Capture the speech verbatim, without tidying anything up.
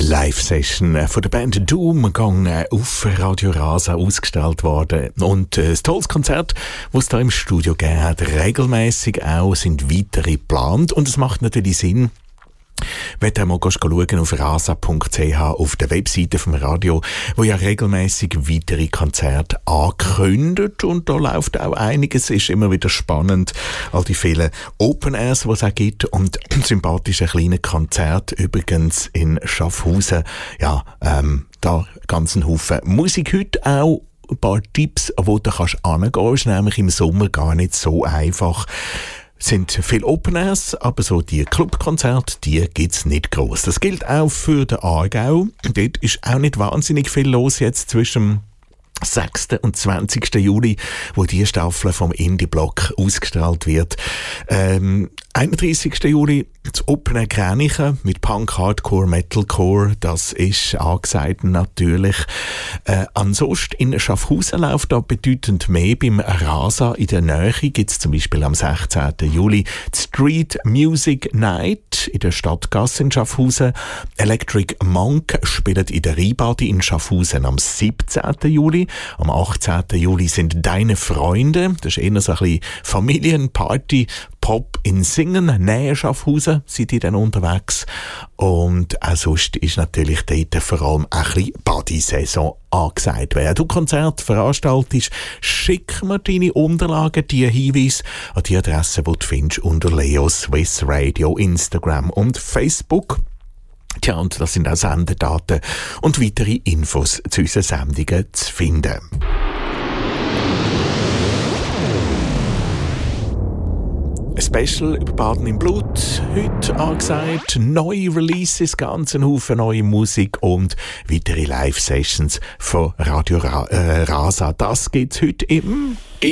Live-Session von der Band Doom gegangen auf Radio Rasa ausgestellt worden. Und äh, ein tolles Konzert, das es da im Studio gegeben hat. Regelmässig auch sind weitere geplant. Und es macht natürlich Sinn, wenn du mal schauen auf rasa punkt c h auf der Webseite vom Radio, wo ja regelmäßig weitere Konzerte ankündigt. Und da läuft auch einiges, ist immer wieder spannend. All die vielen Open Airs, die es auch gibt. Und ein sympathischer kleiner Konzert übrigens in Schaffhausen. Ja, ähm, da ganz ein Haufen Musik heute auch. Ein paar Tipps, wo du kannst hingehen. Ist nämlich im Sommer gar nicht so einfach. Es sind viele Open Airs, aber so die Clubkonzerte, die gibt's nicht gross. Das gilt auch für den Aargau. Dort ist auch nicht wahnsinnig viel los jetzt zwischen sechsten und zwanzigsten Juli, wo die Staffel vom Indie-Block ausgestrahlt wird. Ähm, einunddreissigsten Juli das Open Air Gränichen mit Punk, Hardcore, Metalcore, das ist angesagt natürlich. Äh, ansonsten in Schaffhausen läuft da bedeutend mehr. Beim Rasa in der Nähe gibt es zum Beispiel am sechzehnten Juli die Street Music Night in der Stadtgasse in Schaffhausen. Electric Monk spielt in der Rheinbadi in Schaffhausen am siebzehnten Juli. Am achtzehnten Juli sind Deine Freunde, das ist eher so ein bisschen Familienparty, Pop in Singen, Nähe Schaffhausen sind die dann unterwegs. Und auch sonst ist natürlich dort vor allem ein bisschen Body-Saison angesagt. Wenn du Konzert veranstaltest, schick mir deine Unterlagen, die Hinweise an die Adresse, die du findest unter Leo Swiss Radio, Instagram und Facebook. Tja, und das sind auch Sendedaten und weitere Infos zu unseren Sendungen zu finden. Ein Special über Baden im Blut, heute angesagt, neue Releases, ganzen Haufen neue Musik und weitere Live-Sessions von Radio Ra- äh, Rasa. Das gibt's heute im